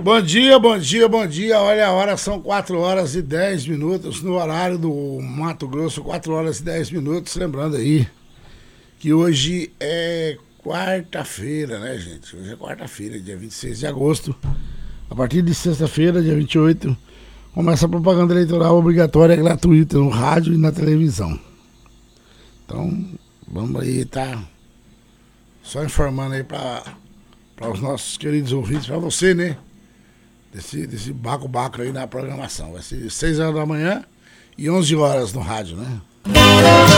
Bom dia, bom dia, bom dia. Olha a hora, são 4 horas e 10 minutos no horário do Mato Grosso, 4 horas e 10 minutos. Lembrando aí que hoje é quarta-feira, né, gente? Hoje é quarta-feira, dia 26 de agosto. A partir de sexta-feira, dia 28, começa a propaganda eleitoral obrigatória e gratuita no rádio e na televisão. Então, vamos aí, tá? Só informando aí para os nossos queridos ouvintes, para você, né? Desse baco-baco aí na programação. Vai ser 6 horas da manhã e 11 horas no rádio, né?